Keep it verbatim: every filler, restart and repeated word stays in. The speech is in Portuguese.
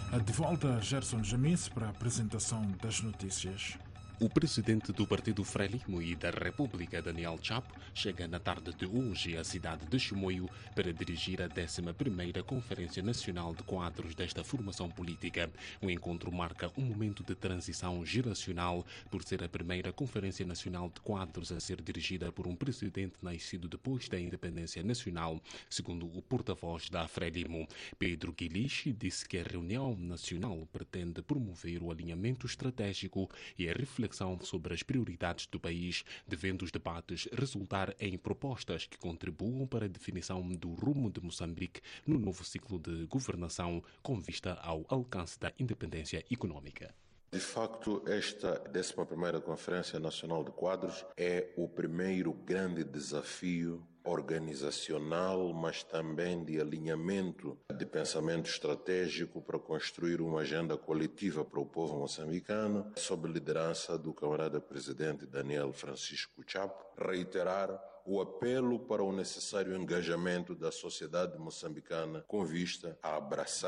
De volta, Gerson Jamis para a apresentação das notícias. O presidente do Partido Frelimo e da República, Daniel Chapo, chega na tarde de hoje à cidade de Chimoio para dirigir a décima primeira Conferência Nacional de Quadros desta formação política. O encontro marca um momento de transição geracional por ser a primeira Conferência Nacional de Quadros a ser dirigida por um presidente nascido depois da independência nacional, segundo o porta-voz da Frelimo. Pedro Guilichi disse que a reunião nacional pretende promover o alinhamento estratégico e a reflexão sobre as prioridades do país, devendo os debates resultar em propostas que contribuam para a definição do rumo de Moçambique no novo ciclo de governação com vista ao alcance da independência econômica. De facto, esta décima primeira Conferência Nacional de Quadros é o primeiro grande desafio organizacional, mas também de alinhamento de pensamento estratégico para construir uma agenda coletiva para o povo moçambicano, sob liderança do camarada presidente Daniel Francisco Chapo, reiterar o apelo para o necessário engajamento da sociedade moçambicana com vista a abraçar